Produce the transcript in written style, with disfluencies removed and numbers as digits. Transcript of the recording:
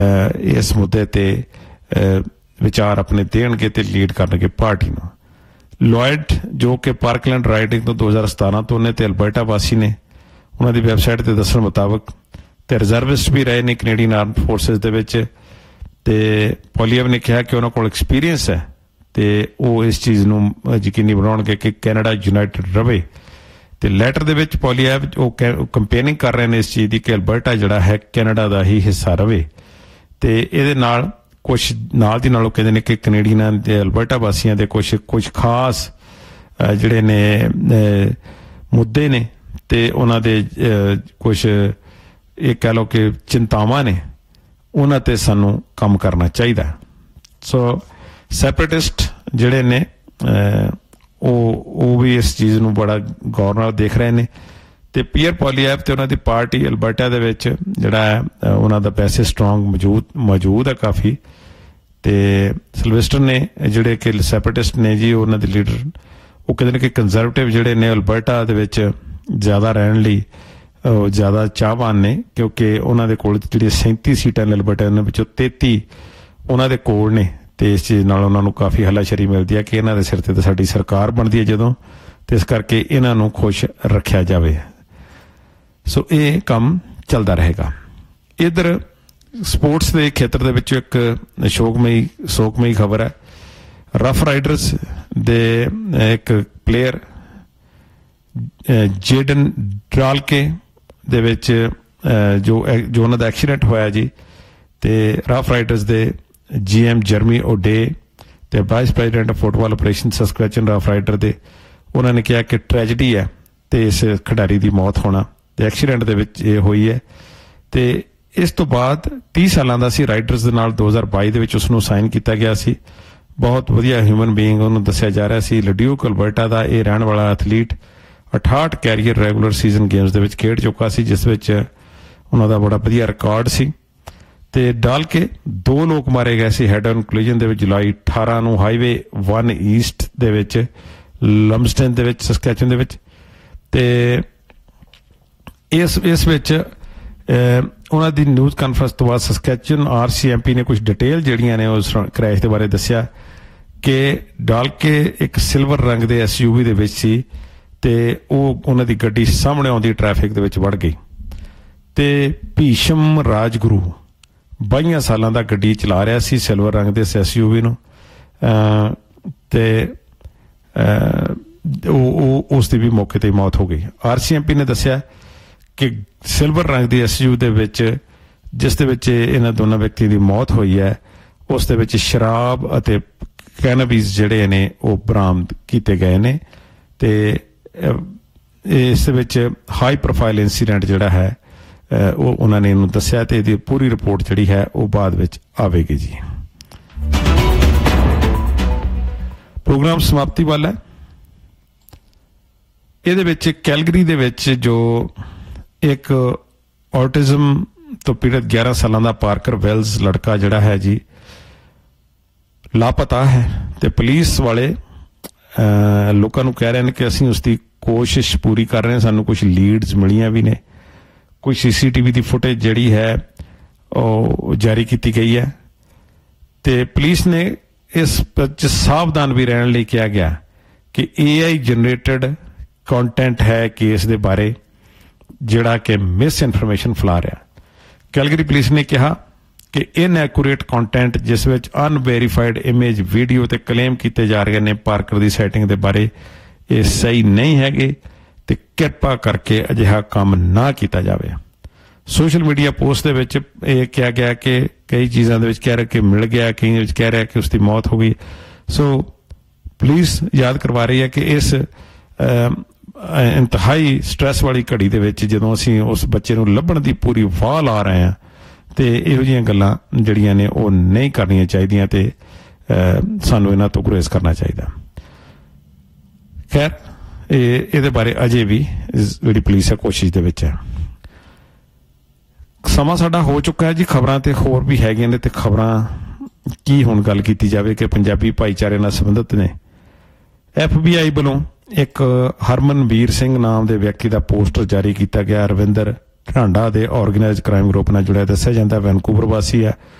इस मुद्दे ते विचार अपने देणगे ते लीड करनगे पार्टी नूं। लॉयड जो कि पार्कलैंड राइडिंग तो 2017 तो ने ते अल्बर्टा वासी ने उन्हां दी वैबसाइट ते दस्सण मुताबक ते रिजर्विस्ट भी रहे ने कनेडियन आर्म फोर्सिस दे विच। ते पॉलीएव ने कहा कि उन्हां कोल एक्सपीरियंस है ते वो इस चीज़ नूं यकीनी बनाउणगे कि कैनेडा यूनाइटेड रवे। ते लैटर दे विच पॉलीएव वो कंपेनिंग कर रहे हैं इस चीज़ की कि अल्बर्टा जिहड़ा है कैनेडा का ही हिस्सा रवे। ते इहदे नाल कुछ नाल दी नाल कहते हैं कि कनेडियन ते अल्बर्टा वासियों के कुछ खास जिहड़े ने मुद्दे ने ते उन्हां दे कुछ ये कह लो कि चिंतावां ने उन्हां ते सानूं काम करना चाहिए। सो सैपरेटिस्ट जिहड़े ने वो भी इस चीज़ नूं बड़ा गौर नाल देख रहे हैं। तो पीयर पॉलीएव ते उन्हां दी पार्टी अल्बर्टा दे विच जिहड़ा है उन्हां दा पैसे स्ट्रोंग मौजूद है काफ़ी। तो सिल्वेस्टर ने जिहड़े कि सैपरेटिस्ट ने जी उन्हां दे लीडर वो कहते हैं कि कंजरवेटिव जिहड़े ने अल्बर्टा दे विच ज़्यादा रहण लई ज़्यादा चाहवान ने, क्योंकि उन्हां दे कोल जिहड़ी 37 सीटां ने अल्बर्टा उन्हां विचों 33 उन्हां दे कोल ने। तो इस चीज़ नाल उन्हां नूं काफ़ी हलाशरी मिलती है कि इन्हां दे सिर ते तां साडी सरकार बनदी है जदों, तो इस करके इन्हां नूं खुश रखिया जावे। सो ये काम चलता रहेगा। इधर स्पोर्ट्स के खेत्र दे विच एक शोकमई खबर है। रफ राइडर्स दे एक प्लेयर जेडन ड्रालके दे विच जो उन्हां दा एक्सीडेंट होया जी, ते रफ राइडर्स दे GM जर्मी ओडे ते vice president of football operation Saskatchewan rough rider दे उन्होंने कहा कि ट्रैजिडी है तो इस खिडारी की मौत होना ते एक्सीडेंट दे विच ये हुई है। तो इस तो बाद 30 सालों का सी राइडर्स दे नाल 2022 दे विच उसनूं साइन किया गया सी। बहुत वधिया ह्यूमन बीइंग उन्होंने दस्सिया जा रहा सी। लड्यूक अल्बर्टा का ये रहने वाला athlete 68 career regular season games दे विच खेड चुका सी, जिस विच उन्हां दा बड़ा वधिया रिकॉर्ड सी। ते डाल के 2 लोग मारे गए सी हेड ऑन कोलिजन दे विच जुलाई 18 नूं हाईवे 1 ईस्ट दे विच लम्सडन दे विच सस्कैचुअन दे विच। ते इस विच उन्हां दी न्यूज़ कॉन्फ्रेंस तो बाद सस्कैचुअन RCMP ने कुछ डिटेल जिहड़ियां ने उस क्रैश के बारे दस्सिया कि डाल के एक सिल्वर रंग दे SUV दे विच सी ते उन्हां दी गड्डी सामने आउंदी ट्रैफिक दे विच वड़ गई। ते भीशम राजगुरू 22 सालों का गड्डी चला रहा सी सिल्वर रंग के SUV नूं ते उसकी भी मौके पर मौत हो गई। RCMP ने दस्सिया कि सिल्वर रंग की SUV दे विच जिस दे विच इन्हां दोनों व्यक्तियों की मौत हुई है उस दे विच शराब अते कैनबिस जिहड़े ने वो बरामद किए गए ने। ते इस विच हाई प्रोफाइल इंसीडेंट जिहड़ा है वो उन्होंने इन्हूं दस्सिया ते इहदी पूरी रिपोर्ट जिहड़ी है वो बाद विच आवेगी जी। प्रोग्राम समाप्ति वाला है। इहदे विच कैलगरी दे विच जो एक ऑटिज्म तो पीड़ित 11 सालों का पार्कर वेल्स लड़का जिहड़ा है जी लापता है। तो पुलिस वाले लोगों को कह रहे हैं कि असीं उसकी कोशिश पूरी कर रहे हैं, सानूं कुछ लीड्स मिलियां भी ने, कुछ CCTV की फुटेज जिहड़ी है वो जारी की गई है। तो पुलिस ने इस सावधान भी रहने लिए कहा गया कि AI जनरेटेड कंटेंट है केस के बारे जिहड़ा कि मिस इनफॉर्मेशन फैला रहा। कैलगरी पुलिस ने कहा कि इनएकुरेट कंटेंट जिस विच अनवेरीफाइड इमेज वीडियो ते क्लेम किए जा रहे हैं पार्कर की सैटिंग के बारे ये सही नहीं है, तो कृपा करके अजिहा काम ना किया जाए। सोशल मीडिया पोस्ट दे विच ये कहा गया कि कई चीज़ों के कह रहे कि मिल गया, कई कह रहा कि उसकी मौत हो गई। सो पुलिस याद करवा रही है कि इस इंतहाई स्ट्रैस वाली घड़ी दे विच जदों असीं उस बच्चे नूं लभण दी पूरी वाह ला रहे हैं तो इहो जिहियां गल्लां जिहड़ियां ने वो नहीं करनियां चाहीदियां ते सानूं इन्हां तों गुरेज करना चाहिए। खैर ये बारे अजे भी जिहड़ी पुलिस है कोशिश दे विच है। समा साडा हो चुका है जी। खबरां ते होर भी हैगियां ने ते खबरां की हुण गल कीती जावे कि पंजाबी भाईचारे नाल संबंधित ने। FBI वालों एक हरमनवीर सिंह नाम के व्यक्ति का पोस्टर जारी किया गया। रविंदर ਢਾਂਡਾ ਦੇ ਆਰਗੇਨਾਈਜ਼ਡ ਕ੍ਰਾਈਮ ਗਰੁੱਪ ਨਾਲ ਜੁੜਿਆ ਦੱਸਿਆ ਜਾਂਦਾ। ਵੈਨਕੂਵਰ ਵਾਸੀ ਹੈ।